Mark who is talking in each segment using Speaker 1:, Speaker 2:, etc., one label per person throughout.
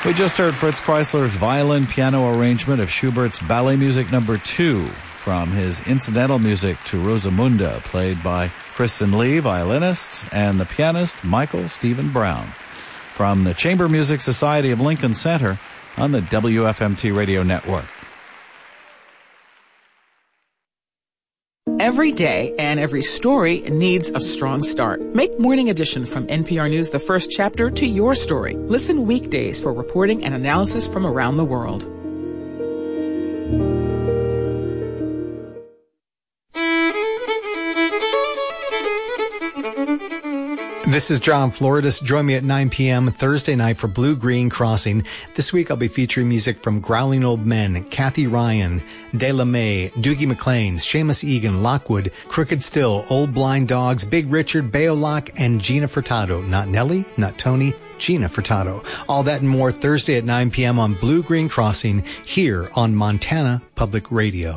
Speaker 1: We just heard Fritz Kreisler's violin piano arrangement of Schubert's Ballet Music No. 2 from his incidental music to Rosamunda, played by Kristen Lee, violinist, and the pianist Michael Stephen Brown, from the Chamber Music Society of Lincoln Center on the WFMT Radio Network.
Speaker 2: Every day and every story needs a strong start. Make Morning Edition from NPR News the first chapter to your story. Listen weekdays for reporting and analysis from around the world.
Speaker 3: This is John Floridis. Join me at 9 p.m. Thursday night for Blue Green Crossing. This week I'll be featuring music from Growling Old Men, Kathy Ryan, De La May, Doogie McClain, Seamus Egan, Lockwood, Crooked Still, Old Blind Dogs, Big Richard, Bayolock, and Gina Furtado. Not Nelly, not Tony, Gina Furtado. All that and more Thursday at 9 p.m. on Blue Green Crossing here on Montana Public Radio.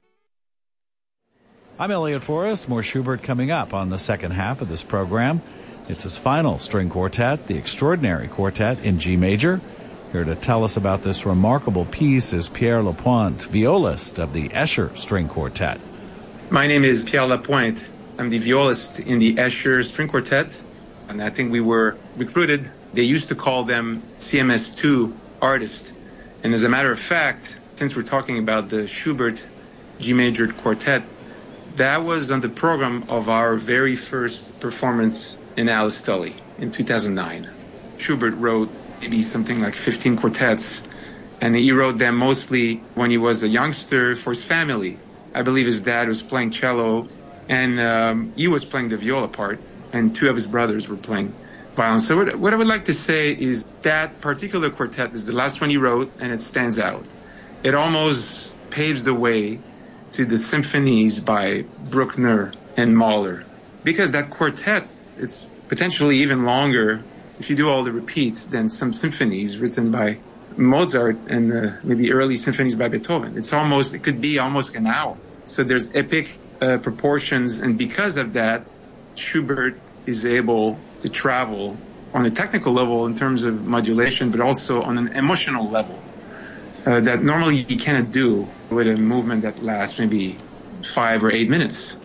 Speaker 1: I'm Elliot Forrest. More Schubert coming up on the second half of this program. It's his final string quartet, the Extraordinary Quartet in G major. Here to tell us about this remarkable piece is Pierre Lapointe, violist of the Escher String Quartet.
Speaker 4: My name is Pierre Lapointe. I'm the violist in the Escher String Quartet, and I think we were recruited. They used to call them CMS2 artists. And as a matter of fact, since we're talking about the Schubert G major quartet, that was on the program of our very first performance in Alice Tully in 2009. Schubert wrote maybe something like 15 quartets, and he wrote them mostly when he was a youngster for his family. I believe his dad was playing cello, and he was playing the viola part, and two of his brothers were playing violin. So what I would like to say is that particular quartet is the last one he wrote, and it stands out. It almost paves the way to the symphonies by Bruckner and Mahler, because that quartet, it's potentially even longer, if you do all the repeats, than some symphonies written by Mozart and maybe early symphonies by Beethoven. It could be almost an hour. So there's epic proportions, and because of that, Schubert is able to travel on a technical level in terms of modulation, but also on an emotional level that normally you cannot do with a movement that lasts maybe 5 or 8 minutes.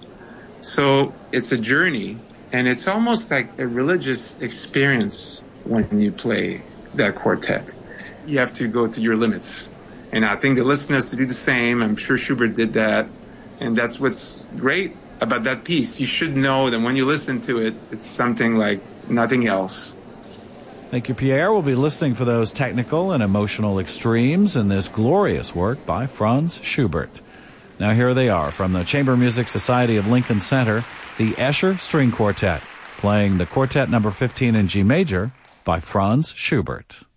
Speaker 4: So it's a journey. And it's almost like a religious experience when you play that quartet. You have to go to your limits. And I think the listeners to do the same. I'm sure Schubert did that. And that's what's great about that piece. You should know that when you listen to it, it's something like nothing else.
Speaker 1: Thank you, Pierre. We'll be listening for those technical and emotional extremes in this glorious work by Franz Schubert. Now here they are from the Chamber Music Society of Lincoln Center, the Escher String Quartet, playing the Quartet No. 15 in G major by Franz Schubert.